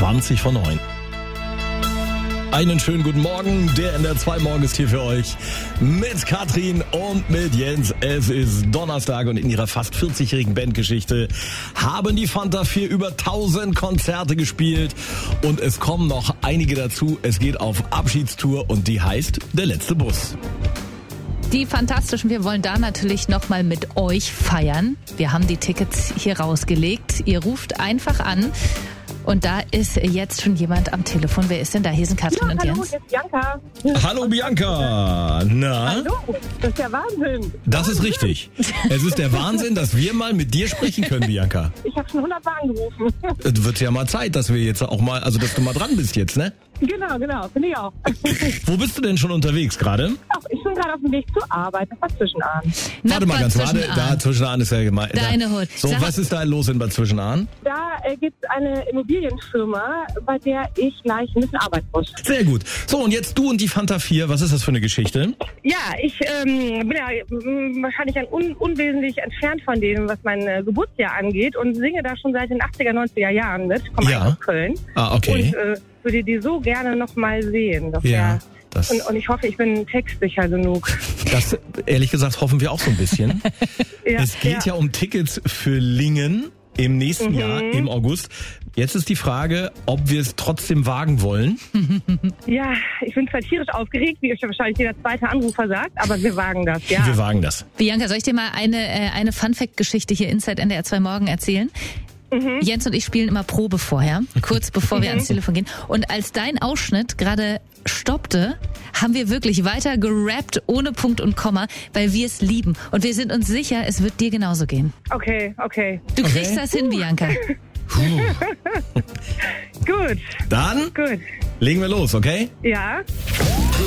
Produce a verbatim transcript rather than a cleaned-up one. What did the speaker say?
zwanzig vor neun. Einen schönen guten Morgen, der N D R zwei Morgen ist hier für euch mit Katrin und mit Jens. Es ist Donnerstag und in ihrer fast vierzigjährigen Bandgeschichte haben die Fanta vier über tausend Konzerte gespielt und es kommen noch einige dazu. Es geht auf Abschiedstour und die heißt Der letzte Bus. Die Fantastischen, wir wollen da natürlich nochmal mit euch feiern. Wir haben die Tickets hier rausgelegt. Ihr ruft einfach an. Und da ist jetzt schon jemand am Telefon. Wer ist denn da? Hier sind Katrin ja, und hallo, Jens. Hier ist Bianca. Hallo Bianca. Na? Hallo, das ist der Wahnsinn. Das ist richtig. Es ist der Wahnsinn, dass wir mal mit dir sprechen können, Bianca. Ich habe schon hundertmal angerufen. Es wird ja mal Zeit, dass wir jetzt auch mal, also dass du mal dran bist jetzt, ne? Genau, genau, finde ich auch. Wo bist du denn schon unterwegs gerade? Ach, ich bin gerade auf dem Weg zur Arbeit, das war Zwischenahn. Warte mal ganz, warte, da Zwischenahn ist ja gemeint. Deine Hut. So, Sag, was ist da los in Bad Zwischenahn? Da äh, gibt es eine Immobilienfirma, bei der ich gleich ein bisschen arbeiten muss. Sehr gut. So, und jetzt du und die Fanta vier, was ist das für eine Geschichte? Ja, ich ähm, bin ja m, wahrscheinlich ein un unwesentlich entfernt von dem, was mein äh, Geburtsjahr angeht und singe da schon seit den achtziger, neunziger Jahren mit. Komme Ja. aus Köln. Ah, okay. Und äh, würde die so gerne noch mal sehen. Das Ja, wär, das- und, und ich hoffe, ich bin textsicher genug. Das, ehrlich gesagt, hoffen wir auch so ein bisschen. Ja, Es geht ja. um Tickets für Lingen im nächsten Mhm. Jahr, im August. Jetzt ist die Frage, ob wir es trotzdem wagen wollen. Ja, ich bin zwar tierisch aufgeregt, wie euch wahrscheinlich jeder zweite Anrufer sagt, aber wir wagen das, ja. Wir wagen das. Bianca, soll ich dir mal eine, äh, eine Fun-Fact-Geschichte hier Inside N D R zwei Morgen erzählen? Mhm. Jens und ich spielen immer Probe vorher, kurz bevor wir ans Telefon gehen. Und als dein Ausschnitt gerade stoppte, haben wir wirklich weiter gerappt, ohne Punkt und Komma, weil wir es lieben. Und wir sind uns sicher, es wird dir genauso gehen. Okay, okay. Du Okay. kriegst das hin, Bianca. Puh. Gut, Dann gut. legen wir los, okay? Ja,